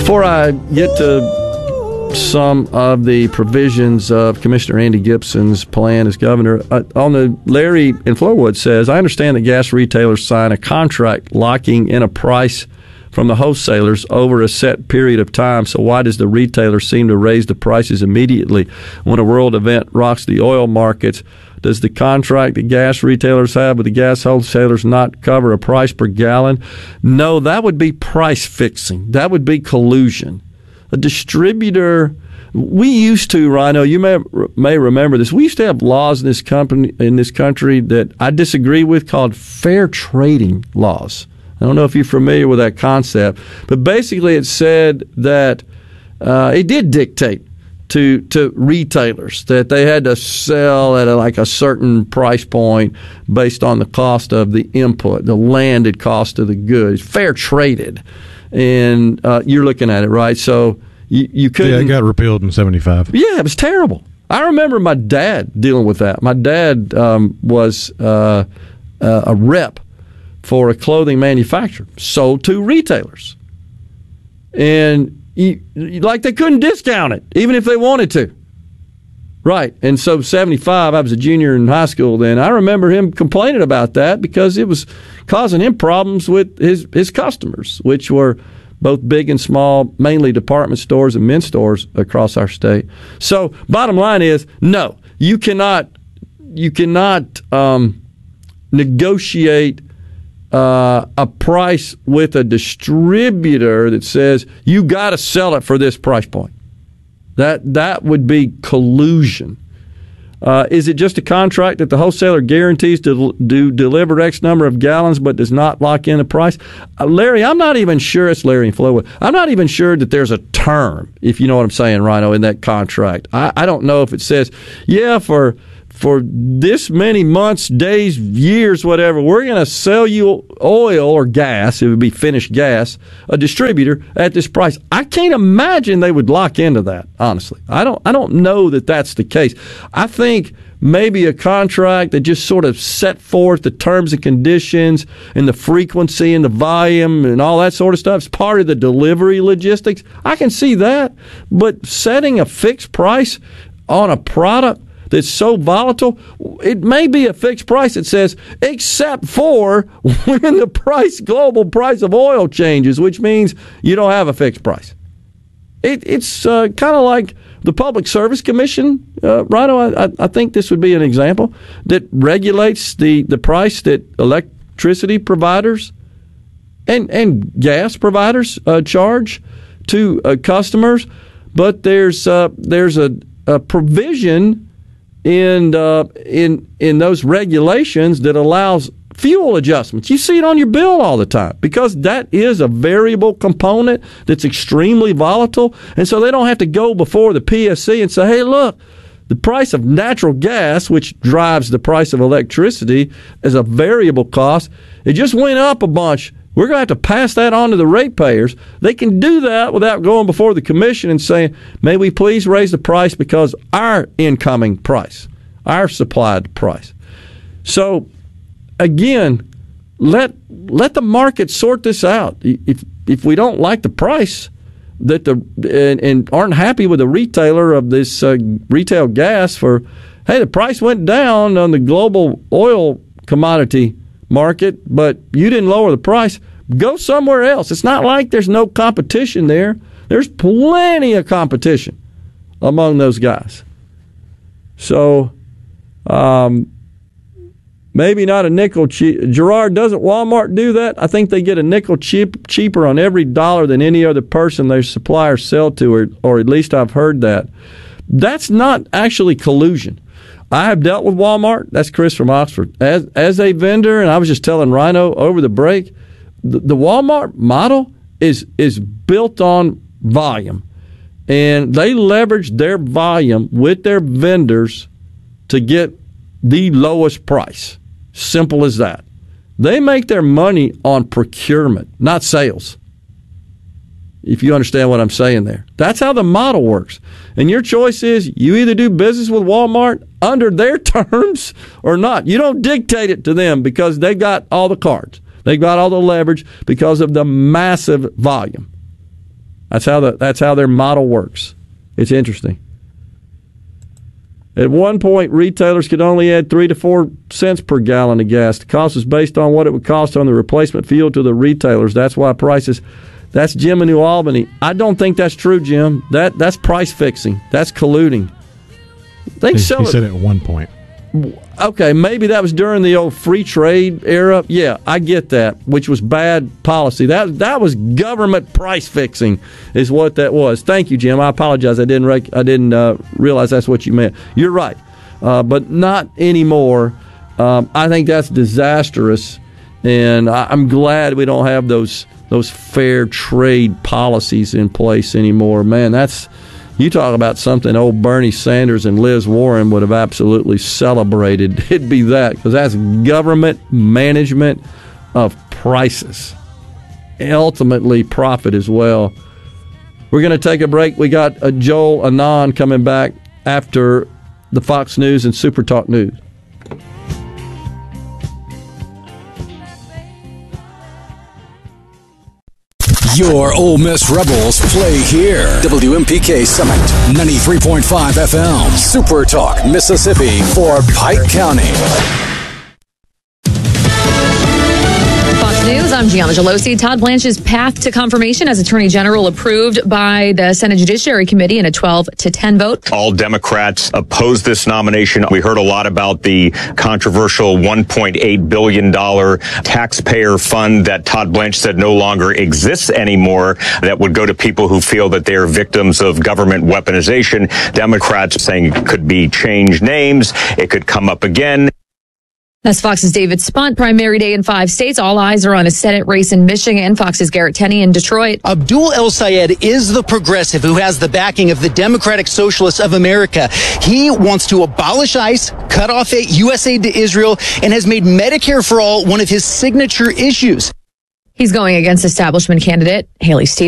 Before I get to some of the provisions of Commissioner Andy Gibson's plan as governor, on the Larry in Flowood says, I understand that gas retailers sign a contract locking in a price from the wholesalers over a set period of time. So why does the retailer seem to raise the prices immediately when a world event rocks the oil markets? Does the contract that gas retailers have with the gas wholesalers not cover a price per gallon? No, that would be price fixing. That would be collusion. A distributor, we used to, Rhino, you may remember this, we used to have laws in this country that I disagree with called fair trading laws. I don't know if you're familiar with that concept, but basically it said that it did dictate to retailers that they had to sell at a certain price point based on the cost of the input, the landed cost of the goods, fair traded. And you're looking at it, right? So you couldn't. Yeah, it got repealed in 1975. Yeah, it was terrible. I remember my dad dealing with that. My dad was a rep for a clothing manufacturer, sold to retailers. And they couldn't discount it, even if they wanted to. Right. And so 1975, I was a junior in high school then. I remember him complaining about that because it was causing him problems with his customers, which were both big and small, mainly department stores and men's stores across our state. So bottom line is, no, you cannot negotiate a price with a distributor that says you got to sell it for this price point. That would be collusion. Is it just a contract that the wholesaler guarantees to deliver X number of gallons but does not lock in the price? Larry, I'm not even sure. It's Larry and Flowood. I'm not even sure that there's a term, if you know what I'm saying, Rhino, in that contract. I don't know if it says, yeah, for this many months, days, years, whatever, we're going to sell you oil or gas, it would be finished gas, a distributor at this price. I can't imagine they would lock into that, honestly. I don't know that that's the case. I think maybe a contract that just sort of set forth the terms and conditions and the frequency and the volume and all that sort of stuff is part of the delivery logistics. I can see that. But setting a fixed price on a product that's so volatile, it may be a fixed price that says, except for when the global price of oil changes, which means you don't have a fixed price. It's kind of like the Public Service Commission, Rhino, I think this would be an example, that regulates the price that electricity providers and gas providers charge to customers. But there's a provision in those regulations that allows fuel adjustments. You see it on your bill all the time because that is a variable component that's extremely volatile. And so they don't have to go before the PSC and say, hey, look, the price of natural gas, which drives the price of electricity as a variable cost, it just went up a bunch. We're going to have to pass that on to the ratepayers. They can do that without going before the commission and saying, may we please raise the price because our incoming price, our supplied price. So, again, let the market sort this out. If we don't like the price and aren't happy with the retailer of this retail gas for, hey, the price went down on the global oil commodity market, but you didn't lower the price, go somewhere else. It's not like there's no competition there. There's plenty of competition among those guys. So maybe not a nickel cheap. Gerard, doesn't Walmart do that? I think they get a nickel cheaper on every dollar than any other person their suppliers sell to, or at least I've heard that. That's not actually collusion. I have dealt with Walmart. That's Chris from Oxford. As a vendor, and I was just telling Rhino over the break, the Walmart model is built on volume. And they leverage their volume with their vendors to get the lowest price. Simple as that. They make their money on procurement, not sales. If you understand what I'm saying there. That's how the model works. And your choice is you either do business with Walmart under their terms or not. You don't dictate it to them because they've got all the cards. They've got all the leverage because of the massive volume. That's how their model works. It's interesting. At one point, retailers could only add 3 to 4 cents per gallon of gas. The cost is based on what it would cost on the replacement fuel to the retailers. That's why prices. That's Jim in New Albany. I don't think that's true, Jim. That's price fixing. That's colluding. He said it at one point. Okay, maybe that was during the old free trade era. Yeah, I get that, which was bad policy. That was government price fixing, is what that was. Thank you, Jim. I apologize. I didn't realize that's what you meant. You're right, but not anymore. I think that's disastrous, and I'm glad we don't have those fair trade policies in place anymore. Man, you talk about something old Bernie Sanders and Liz Warren would have absolutely celebrated. It'd be that, because that's government management of prices. And ultimately, profit as well. We're going to take a break. We got Joel Anand coming back after the Fox News and Super Talk News. Your Ole Miss Rebels play here. WMPK Summit, 93.5 FM. Super Talk, Mississippi for Pike County. Fox News, I'm Gianna Gelosi. Todd Blanche's path to confirmation as Attorney General approved by the Senate Judiciary Committee in a 12-10 vote. All Democrats oppose this nomination. We heard a lot about the controversial $1.8 billion taxpayer fund that Todd Blanche said no longer exists anymore, that would go to people who feel that they are victims of government weaponization. Democrats saying it could be changed names. It could come up again. That's Fox's David Spunt. Primary day in 5 states. All eyes are on a Senate race in Michigan. Fox's Garrett Tenney in Detroit. Abdul El Sayed is the progressive who has the backing of the Democratic Socialists of America. He wants to abolish ICE, cut off U.S. aid to Israel, and has made Medicare for All one of his signature issues. He's going against establishment candidate Haley Stevens.